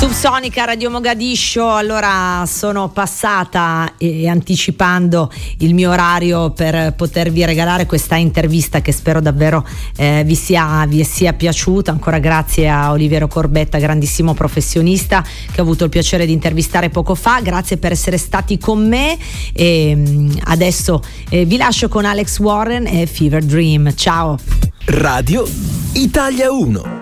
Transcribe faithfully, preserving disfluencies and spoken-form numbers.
Subsonica Radio Mogadiscio. Allora sono passata e anticipando il mio orario per potervi regalare questa intervista che spero davvero eh, vi sia, vi sia piaciuta. Ancora grazie a Oliviero Corbetta, grandissimo professionista che ho avuto il piacere di intervistare poco fa. Grazie per essere stati con me e adesso eh, vi lascio con Alex Warren e Fever Dream. Ciao. Radio Italia uno.